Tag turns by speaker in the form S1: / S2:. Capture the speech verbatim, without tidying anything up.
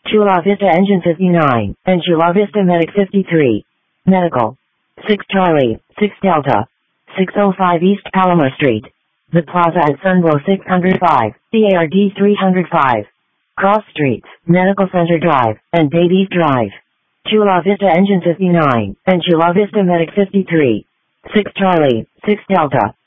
S1: Chula Vista Engine fifty-nine, and Chula Vista Medic fifty-three. Medical. six Charlie, six Delta. six oh five East Palomar Street. The Plaza at Sunblow six oh five, C A R D three oh five. Cross Streets, Medical Center Drive, and Davies Drive. Chula Vista Engine fifty-nine, and Chula Vista Medic fifty-three. six Charlie, six Delta.